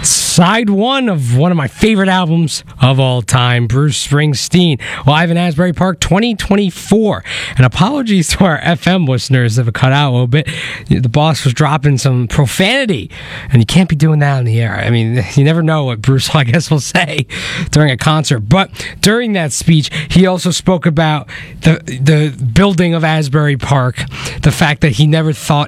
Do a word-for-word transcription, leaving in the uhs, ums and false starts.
Side one of one of my favorite albums of all time, Bruce Springsteen, live in Asbury Park twenty twenty-four. And apologies to our F M listeners that have cut out a little bit. The boss was dropping some profanity, and you can't be doing that on the air. I mean, you never know what Bruce, I guess, will say during a concert. But during that speech, he also spoke about the the building of Asbury Park, the fact that he never thought